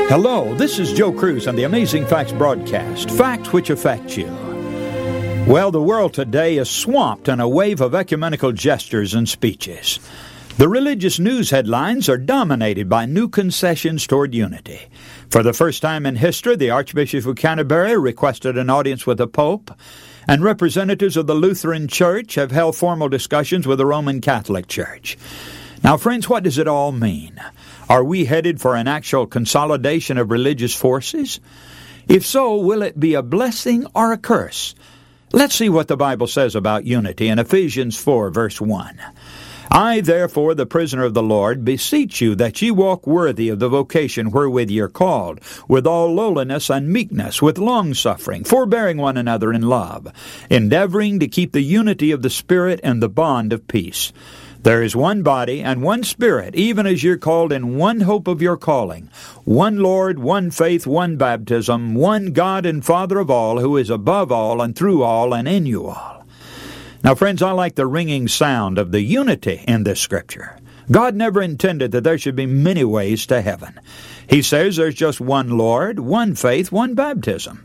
Hello, this is Joe Cruz on the Amazing Facts broadcast, facts which affect you. Well, the world today is swamped in a wave of ecumenical gestures and speeches. The religious news headlines are dominated by new concessions toward unity. For the first time in history, the Archbishop of Canterbury requested an audience with the Pope, and representatives of the Lutheran Church have held formal discussions with the Roman Catholic Church. Now, friends, what does it all mean? Are we headed for an actual consolidation of religious forces? If so, will it be a blessing or a curse? Let's see what the Bible says about unity in Ephesians 4, verse 1. I, therefore, the prisoner of the Lord, beseech you that ye walk worthy of the vocation wherewith ye are called, with all lowliness and meekness, with longsuffering, forbearing one another in love, endeavoring to keep the unity of the Spirit and the bond of peace. There is one body and one Spirit, even as you're called in one hope of your calling, one Lord, one faith, one baptism, one God and Father of all, who is above all and through all and in you all. Now, friends, I like the ringing sound of the unity in this Scripture. God never intended that there should be many ways to heaven. He says there's just one Lord, one faith, one baptism.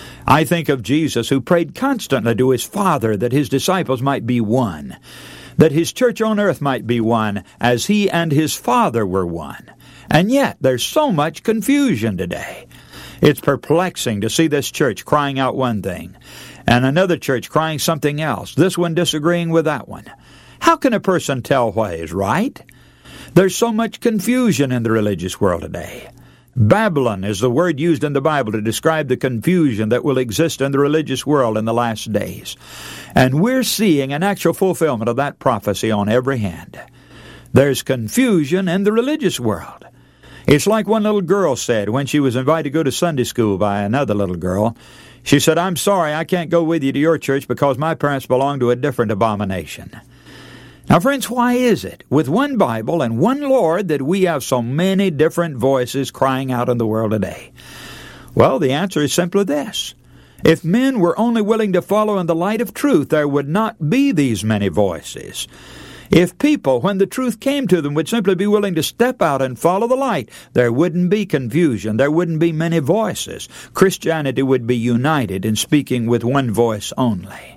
I think of Jesus, who prayed constantly to his Father that his disciples might be one, that his church on earth might be one, as he and his Father were one. And yet, there's so much confusion today. It's perplexing to see this church crying out one thing, and another church crying something else, this one disagreeing with that one. How can a person tell what is right? There's so much confusion in the religious world today. Babylon is the word used in the Bible to describe the confusion that will exist in the religious world in the last days. And we're seeing an actual fulfillment of that prophecy on every hand. There's confusion in the religious world. It's like one little girl said when she was invited to go to Sunday school by another little girl. She said, "I'm sorry, I can't go with you to your church because my parents belong to a different abomination." Now, friends, why is it, with one Bible and one Lord, that we have so many different voices crying out in the world today? Well, the answer is simply this. If men were only willing to follow in the light of truth, there would not be these many voices. If people, when the truth came to them, would simply be willing to step out and follow the light, there wouldn't be confusion, there wouldn't be many voices. Christianity would be united in speaking with one voice only.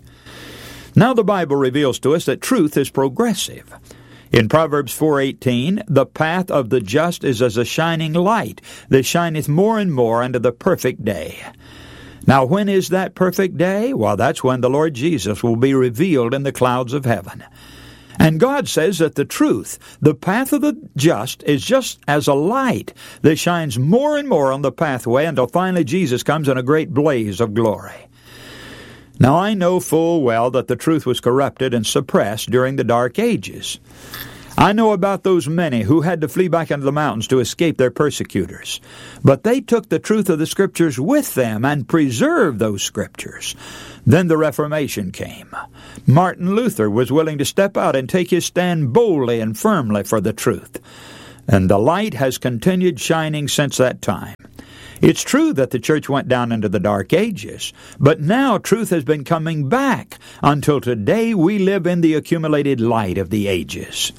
Now the Bible reveals to us that truth is progressive. In Proverbs 4:18, the path of the just is as a shining light that shineth more and more unto the perfect day. Now when is that perfect day? Well, that's when the Lord Jesus will be revealed in the clouds of heaven. And God says that the truth, the path of the just, is just as a light that shines more and more on the pathway until finally Jesus comes in a great blaze of glory. Now, I know full well that the truth was corrupted and suppressed during the Dark Ages. I know about those many who had to flee back into the mountains to escape their persecutors. But they took the truth of the Scriptures with them and preserved those Scriptures. Then the Reformation came. Martin Luther was willing to step out and take his stand boldly and firmly for the truth. And the light has continued shining since that time. It's true that the church went down into the Dark Ages, but now truth has been coming back until today we live in the accumulated light of the ages.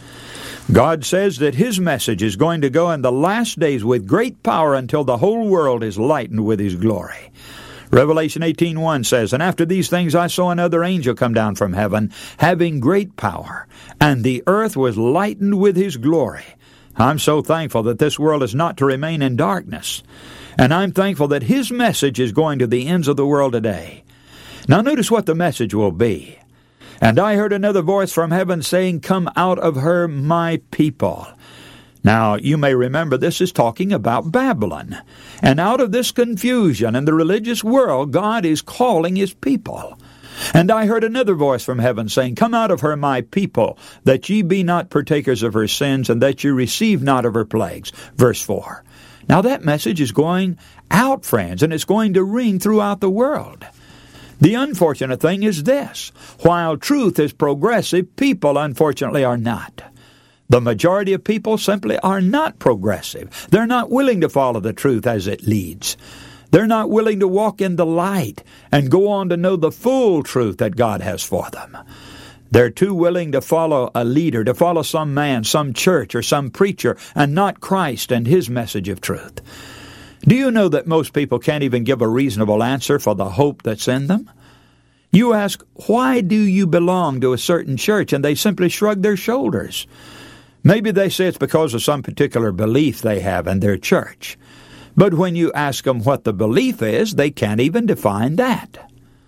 God says that His message is going to go in the last days with great power until the whole world is lightened with His glory. Revelation 18:1 says, "And after these things I saw another angel come down from heaven, having great power, and the earth was lightened with His glory." I'm so thankful that this world is not to remain in darkness. And I'm thankful that His message is going to the ends of the world today. Now notice what the message will be. "And I heard another voice from heaven saying, Come out of her, my people." Now, you may remember this is talking about Babylon. And out of this confusion in the religious world, God is calling His people. "And I heard another voice from heaven saying, Come out of her, my people, that ye be not partakers of her sins, and that ye receive not of her plagues." Verse 4. Now that message is going out, friends, and it's going to ring throughout the world. The unfortunate thing is this. While truth is progressive, people, unfortunately, are not. The majority of people simply are not progressive. They're not willing to follow the truth as it leads. They're not willing to walk in the light and go on to know the full truth that God has for them. They're too willing to follow a leader, to follow some man, some church, or some preacher, and not Christ and His message of truth. Do you know that most people can't even give a reasonable answer for the hope that's in them? You ask, why do you belong to a certain church? And they simply shrug their shoulders. Maybe they say it's because of some particular belief they have in their church. But when you ask them what the belief is, they can't even define that.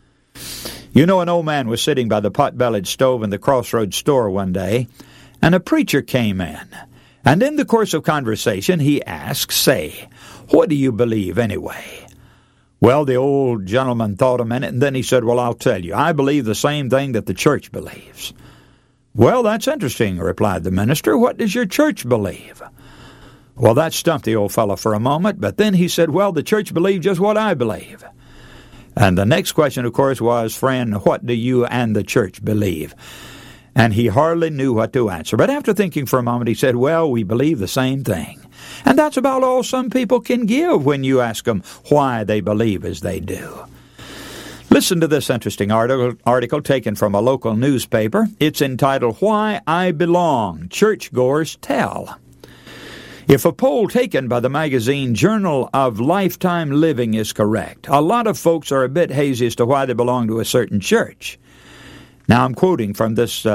You know, an old man was sitting by the pot-bellied stove in the Crossroads store one day, and a preacher came in. And in the course of conversation, he asked, say, what do you believe anyway? Well, the old gentleman thought a minute, and then he said, well, I'll tell you, I believe the same thing that the church believes. Well, that's interesting, replied the minister. What does your church believe? Well, that stumped the old fellow for a moment, but then he said, well, the church believes just what I believe. And the next question, of course, was, friend, what do you and the church believe? And he hardly knew what to answer. But after thinking for a moment, he said, well, we believe the same thing. And that's about all some people can give when you ask them why they believe as they do. Listen to this interesting article taken from a local newspaper. It's entitled, Why I Belong, Churchgoers Tell. If a poll taken by the magazine Journal of Lifetime Living is correct, a lot of folks are a bit hazy as to why they belong to a certain church. Now, I'm quoting from this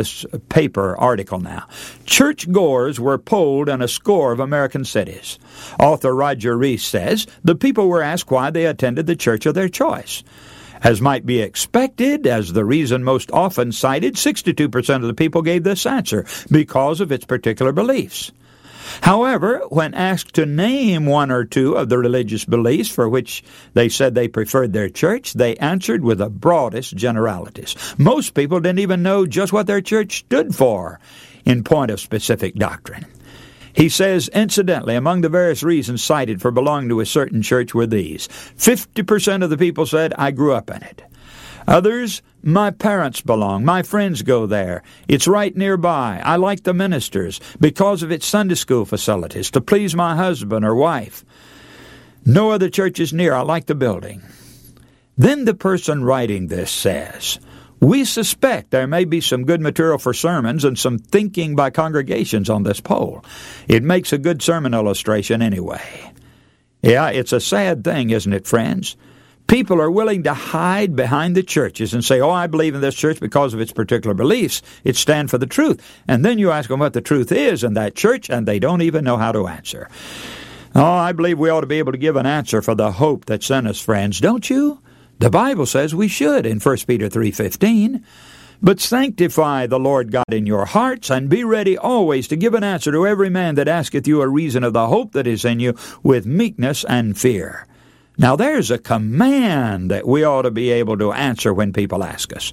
paper article now. Churchgoers were polled in a score of American cities. Author Roger Rees says the people were asked why they attended the church of their choice. As might be expected, as the reason most often cited, 62% of the people gave this answer, because of its particular beliefs. However, when asked to name one or two of the religious beliefs for which they said they preferred their church, they answered with the broadest generalities. Most people didn't even know just what their church stood for in point of specific doctrine. He says, incidentally, among the various reasons cited for belonging to a certain church were these. 50% of the people said, I grew up in it. Others, my parents belong. My friends go there. It's right nearby. I like the ministers because of its Sunday school facilities to please my husband or wife. No other church is near. I like the building. Then the person writing this says, we suspect there may be some good material for sermons and some thinking by congregations on this poll. It makes a good sermon illustration anyway. Yeah, it's a sad thing, isn't it, friends? People are willing to hide behind the churches and say, oh, I believe in this church because of its particular beliefs. It stands for the truth. And then you ask them what the truth is in that church, and they don't even know how to answer. Oh, I believe we ought to be able to give an answer for the hope that's in us, friends, don't you? The Bible says we should in 1 Peter 3:15. But sanctify the Lord God in your hearts, and be ready always to give an answer to every man that asketh you a reason of the hope that is in you with meekness and fear. Now there's a command that we ought to be able to answer when people ask us.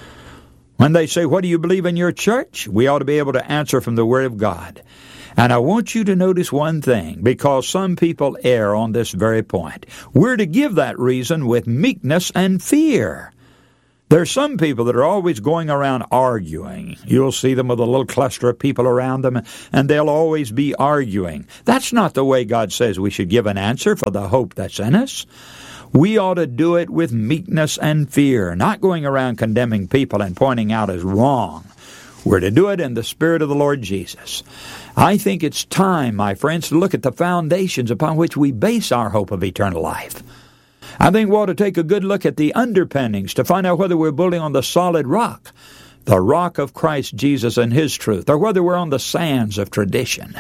When they say, what do you believe in your church? We ought to be able to answer from the Word of God. And I want you to notice one thing, because some people err on this very point. We're to give that reason with meekness and fear. There's some people that are always going around arguing. You'll see them with a little cluster of people around them, and they'll always be arguing. That's not the way God says we should give an answer for the hope that's in us. We ought to do it with meekness and fear, not going around condemning people and pointing out as wrong. We're to do it in the Spirit of the Lord Jesus. I think it's time, my friends, to look at the foundations upon which we base our hope of eternal life. I think we ought to take a good look at the underpinnings to find out whether we're building on the solid rock, the rock of Christ Jesus and His truth, or whether we're on the sands of tradition.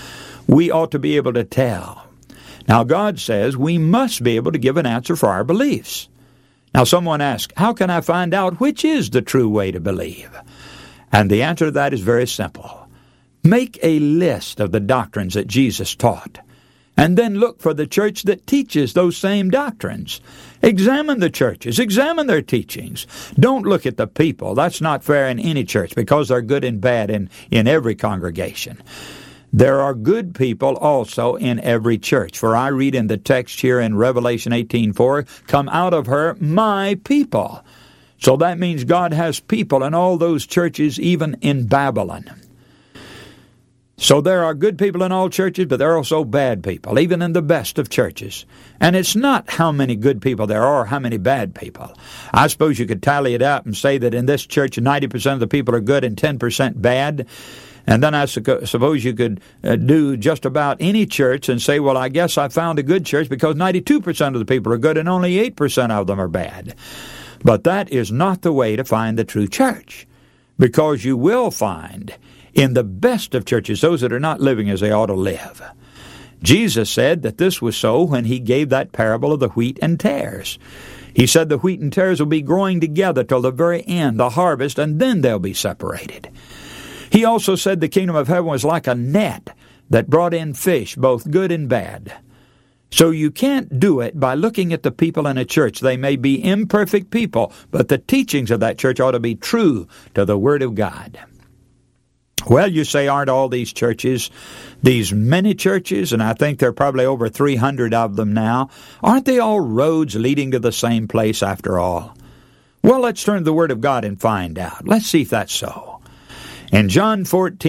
We ought to be able to tell. Now, God says we must be able to give an answer for our beliefs. Now, someone asks, how can I find out which is the true way to believe? And the answer to that is very simple. Make a list of the doctrines that Jesus taught, and then look for the church that teaches those same doctrines. Examine the churches. Examine their teachings. Don't look at the people. That's not fair in any church, because they're good and bad in every congregation. There are good people also in every church. For I read in the text here in Revelation 18:4, come out of her, my people. So that means God has people in all those churches, even in Babylon. So there are good people in all churches, but there are also bad people, even in the best of churches. And it's not how many good people there are or how many bad people. I suppose you could tally it up and say that in this church 90% of the people are good and 10% bad. And then I suppose you could do just about any church and say, well, I guess I found a good church because 92% of the people are good and only 8% of them are bad. But that is not the way to find the true church, because you will find in the best of churches those that are not living as they ought to live. Jesus said that this was so when he gave that parable of the wheat and tares. He said the wheat and tares will be growing together till the very end, the harvest, and then they'll be separated. He also said the kingdom of heaven was like a net that brought in fish, both good and bad. So you can't do it by looking at the people in a church. They may be imperfect people, but the teachings of that church ought to be true to the Word of God. Well, you say, aren't all these churches, these many churches, and I think there are probably over 300 of them now, aren't they all roads leading to the same place after all? Well, let's turn to the Word of God and find out. Let's see if that's so. In John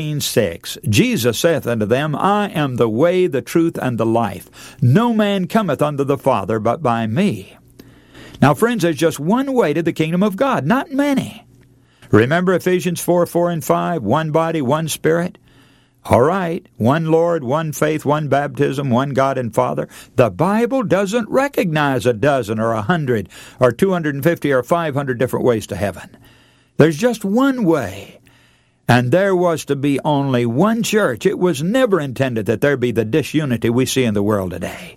14:6, Jesus saith unto them, I am the way, the truth, and the life. No man cometh unto the Father but by me. Now, friends, there's just one way to the kingdom of God, not many. Remember Ephesians 4:4 and 5, one body, one Spirit? All right, one Lord, one faith, one baptism, one God and Father. The Bible doesn't recognize a dozen or 100 or 250 or 500 different ways to heaven. There's just one way. And there was to be only one church. It was never intended that there be the disunity we see in the world today.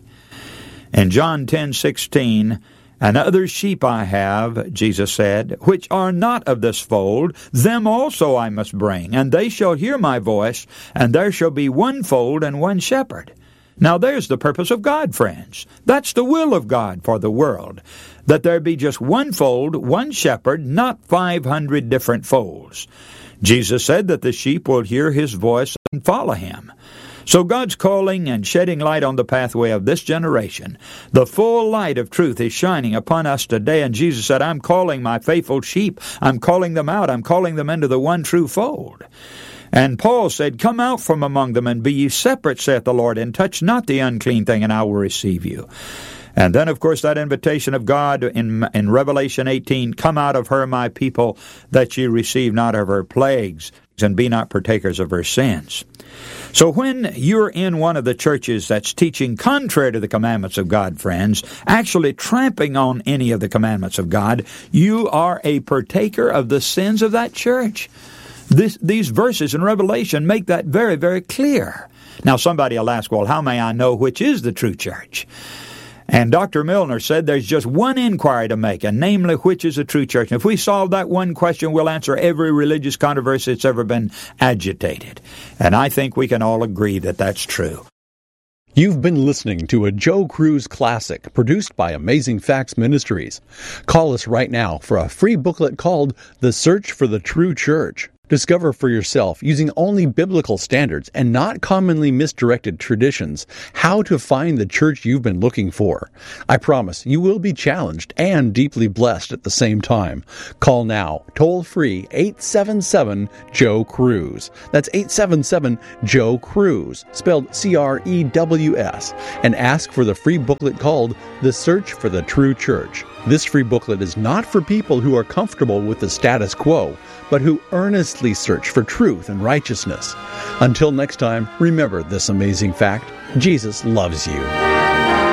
In John 10:16, and other sheep I have, Jesus said, which are not of this fold, them also I must bring, and they shall hear my voice, and there shall be one fold and one shepherd. Now there's the purpose of God, friends. That's the will of God for the world, that there be just one fold, one shepherd, not 500 different folds. Jesus said that the sheep will hear his voice and follow him. So God's calling and shedding light on the pathway of this generation. The full light of truth is shining upon us today, and Jesus said, I'm calling my faithful sheep. I'm calling them out. I'm calling them into the one true fold. And Paul said, come out from among them and be ye separate, saith the Lord, and touch not the unclean thing, and I will receive you. And then, of course, that invitation of God in Revelation 18, come out of her, my people, that ye receive not of her plagues, and be not partakers of her sins. So when you're in one of the churches that's teaching contrary to the commandments of God, friends, actually tramping on any of the commandments of God, you are a partaker of the sins of that church. These verses in Revelation make that very, very clear. Now, somebody will ask, well, how may I know which is the true church? And Dr. Milner said there's just one inquiry to make, and namely, which is a true church. And if we solve that one question, we'll answer every religious controversy that's ever been agitated. And I think we can all agree that that's true. You've been listening to a Joe Cruz Classic produced by Amazing Facts Ministries. Call us right now for a free booklet called The Search for the True Church. Discover for yourself, using only biblical standards and not commonly misdirected traditions, how to find the church you've been looking for. I promise you will be challenged and deeply blessed at the same time. Call now, toll-free, 877-JOE-CRUISE. That's 877-JOE-CRUISE, spelled C-R-E-W-S, and ask for the free booklet called The Search for the True Church. This free booklet is not for people who are comfortable with the status quo, but who earnestly search for truth and righteousness. Until next time, remember this amazing fact: Jesus loves you.